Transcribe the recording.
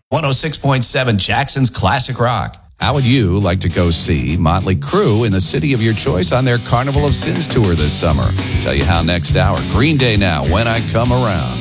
106.7 Jackson's Classic Rock. How would you like to go see Motley Crue in the city of your choice on their Carnival of Sins tour this summer? Tell you how next hour. Green Day now, When I Come Around.